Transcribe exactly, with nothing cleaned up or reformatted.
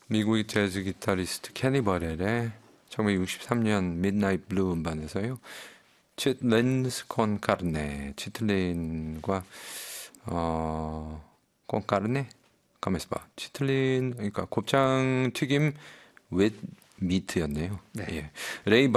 미국의 재즈 기타리스트 케니 버렐의 천구백육십삼 년 미드나잇 블루 음반에서요. 치틀린스 콘 까르네, 치틀린과 어, 콘 까르네? 가만있어 봐. 치틀린, 그러니까 곱창 튀김 웻 미트였네요. 네. 예. 레이